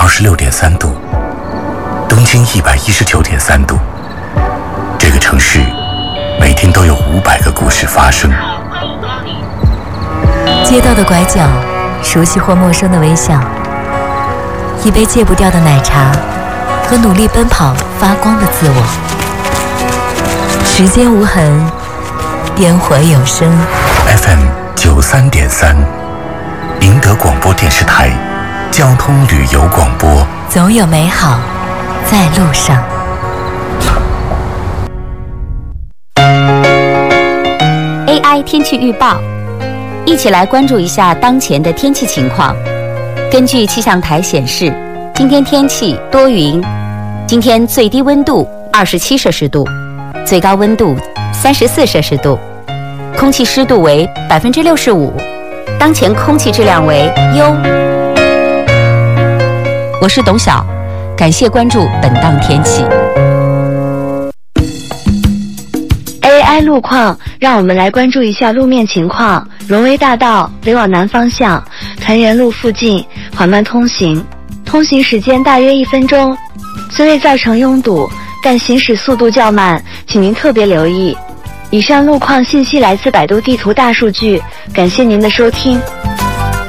26.3度，东京119.3度。这个城市每天都有500个故事发生。 街道的拐角，熟悉或陌生的微笑，一杯戒不掉的奶茶和努力奔跑发光的自我。时间无痕，烟火有声。 FM 93.3，宁德广播电视台交通旅游广播， 总有美好在路上。 AI 天气预报，一起来关注一下当前的天气情况。根据气象台显示，今天天气多云，今天最低温度27摄氏度，最高温度34摄氏度，空气湿度为65%，当前空气质量为优。我是董晓，感谢关注本档天气。 AI 路况，让我们来关注一下路面情况。荣威大道北往南方向，团圆路附近缓慢通行，通行时间大约1分钟，虽未造成拥堵，但行驶速度较慢，请您特别留意。以上路况信息来自百度地图大数据，感谢您的收听。